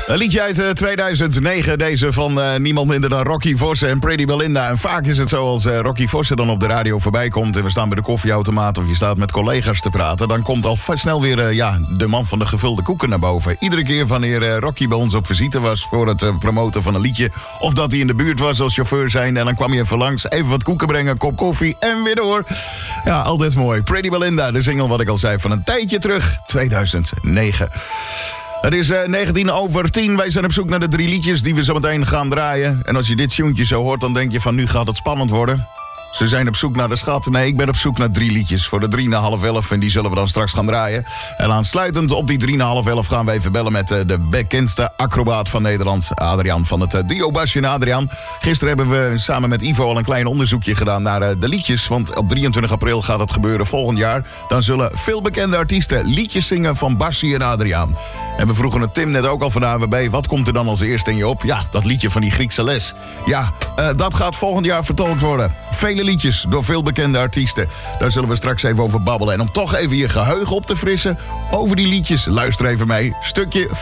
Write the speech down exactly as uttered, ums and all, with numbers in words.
Een liedje uit uh, tweeduizend negen, deze van uh, niemand minder dan Rocky Vossen en Pretty Belinda. En vaak is het zo als uh, Rocky Vossen dan op de radio voorbij komt en we staan bij de koffieautomaat of je staat met collega's te praten, dan komt al snel weer uh, ja, de man van de gevulde koeken naar boven. Iedere keer wanneer uh, Rocky bij ons op visite was voor het uh, promoten van een liedje, of dat hij in de buurt was als chauffeur zijn, en dan kwam hij even langs, even wat koeken brengen, kop koffie en weer door. Ja, altijd mooi. Pretty Belinda, de single wat ik al zei van een tijdje terug, tweeduizend negen. Het is uh, negentien over tien. Wij zijn op zoek naar de drie liedjes die we zo meteen gaan draaien. En als je dit tjoentje zo hoort, dan denk je van nu gaat het spannend worden. Ze zijn op zoek naar de schat. Nee, ik ben op zoek naar drie liedjes voor de drie na half elf. En die zullen we dan straks gaan draaien. En aansluitend op die drie na half elf gaan we even bellen met uh, de bekendste acrobaat van Nederland. Adriaan van het uh, duo Basje en Adriaan. Gisteren hebben we samen met Ivo al een klein onderzoekje gedaan naar uh, de liedjes. Want op drieëntwintig april gaat het gebeuren volgend jaar. Dan zullen veel bekende artiesten liedjes zingen van Basje en Adriaan. En we vroegen het Tim net ook al van de A W B. Wat komt er dan als eerste in je op? Ja, dat liedje van die Griekse les. Ja, uh, dat gaat volgend jaar vertolkt worden. Vele liedjes door veel bekende artiesten. Daar zullen we straks even over babbelen. En om toch even je geheugen op te frissen over die liedjes, luister even mee. Stukje